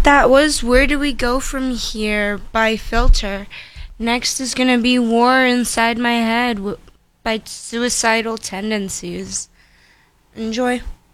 That was Where Do We Go From Here by Filter. Next is going to be War Inside My Head by Suicidal Tendencies. Enjoy.